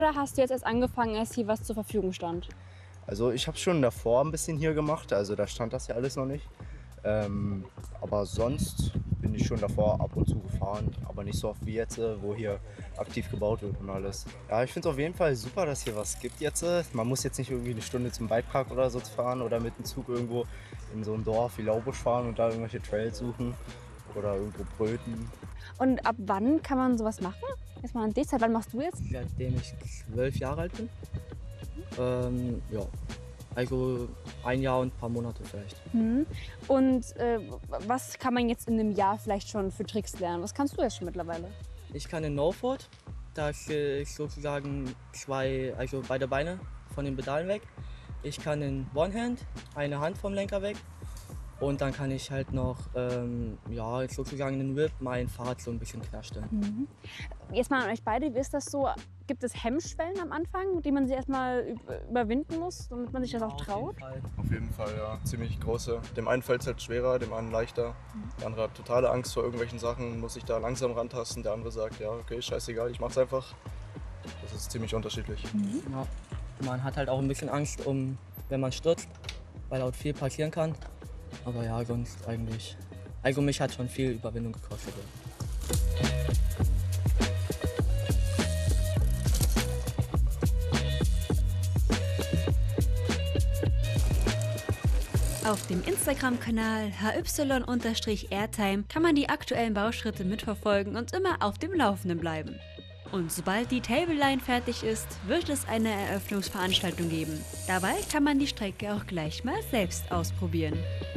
Oder hast du jetzt erst angefangen, als hier was zur Verfügung stand? Also ich habe schon davor ein bisschen hier gemacht, also da stand das ja alles noch nicht. Aber sonst bin ich schon davor ab und zu gefahren, aber nicht so oft wie jetzt, wo hier aktiv gebaut wird und alles. Ja, ich finde es auf jeden Fall super, dass hier was gibt jetzt. Man muss jetzt nicht irgendwie eine Stunde zum Bikepark oder so fahren oder mit dem Zug irgendwo in so ein Dorf wie Laubusch fahren und da irgendwelche Trails suchen oder irgendwo bröten. Und ab wann kann man sowas machen? Erstmal an dich, seit wann machst du jetzt? Seitdem ich 12 Jahre alt bin. Ja, also ein Jahr und ein paar Monate vielleicht. Mhm. Und was kann man jetzt in einem Jahr vielleicht schon für Tricks lernen? Was kannst du jetzt schon mittlerweile? Ich kann in No-Foot, da ist sozusagen also beide Beine von den Pedalen weg. Ich kann in One-Hand, eine Hand vom Lenker weg. Und dann kann ich halt noch, ja, sozusagen in den Whip mein Fahrrad so ein bisschen knasten. Mhm. Jetzt mal an euch beide, wie ist das so? Gibt es Hemmschwellen am Anfang, die man sich erstmal überwinden muss, damit man sich das auch traut? Auf jeden Fall, ja. Ziemlich große. Dem einen fällt es halt schwerer, dem anderen leichter. Der andere hat totale Angst vor irgendwelchen Sachen, muss sich da langsam rantasten. Der andere sagt, ja, okay, scheißegal, ich mach's einfach. Das ist ziemlich unterschiedlich. Ja. Man hat halt auch ein bisschen Angst, wenn man stürzt, weil auch viel passieren kann. Aber ja, sonst eigentlich. Also mich hat schon viel Überwindung gekostet. Auf dem Instagram-Kanal hy_airtime kann man die aktuellen Bauschritte mitverfolgen und immer auf dem Laufenden bleiben. Und sobald die Table Line fertig ist, wird es eine Eröffnungsveranstaltung geben. Dabei kann man die Strecke auch gleich mal selbst ausprobieren.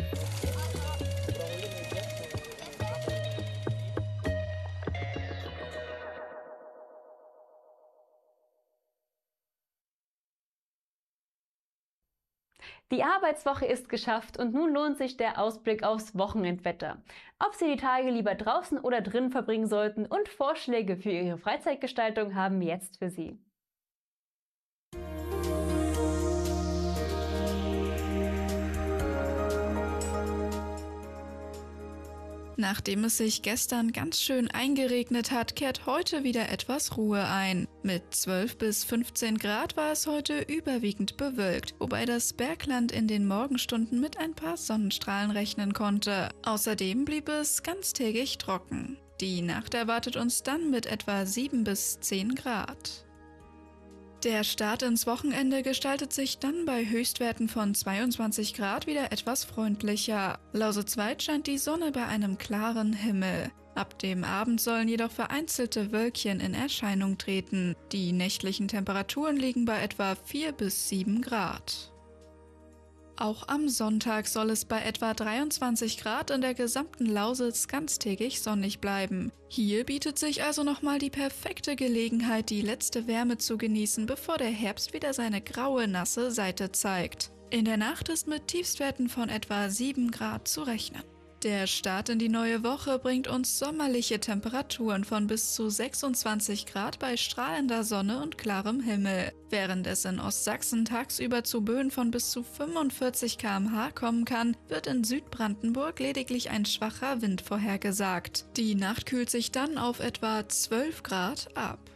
Die Arbeitswoche ist geschafft und nun lohnt sich der Ausblick aufs Wochenendwetter. Ob Sie die Tage lieber draußen oder drinnen verbringen sollten und Vorschläge für Ihre Freizeitgestaltung haben wir jetzt für Sie. Nachdem es sich gestern ganz schön eingeregnet hat, kehrt heute wieder etwas Ruhe ein. Mit 12 bis 15 Grad war es heute überwiegend bewölkt, wobei das Bergland in den Morgenstunden mit ein paar Sonnenstrahlen rechnen konnte. Außerdem blieb es ganztägig trocken. Die Nacht erwartet uns dann mit etwa 7 bis 10 Grad. Der Start ins Wochenende gestaltet sich dann bei Höchstwerten von 22 Grad wieder etwas freundlicher. Lausitz-Weit scheint die Sonne bei einem klaren Himmel. Ab dem Abend sollen jedoch vereinzelte Wölkchen in Erscheinung treten. Die nächtlichen Temperaturen liegen bei etwa 4 bis 7 Grad. Auch am Sonntag soll es bei etwa 23 Grad in der gesamten Lausitz ganztägig sonnig bleiben. Hier bietet sich also nochmal die perfekte Gelegenheit, die letzte Wärme zu genießen, bevor der Herbst wieder seine graue, nasse Seite zeigt. In der Nacht ist mit Tiefstwerten von etwa 7 Grad zu rechnen. Der Start in die neue Woche bringt uns sommerliche Temperaturen von bis zu 26 Grad bei strahlender Sonne und klarem Himmel. Während es in Ostsachsen tagsüber zu Böen von bis zu 45 km/h kommen kann, wird in Südbrandenburg lediglich ein schwacher Wind vorhergesagt. Die Nacht kühlt sich dann auf etwa 12 Grad ab.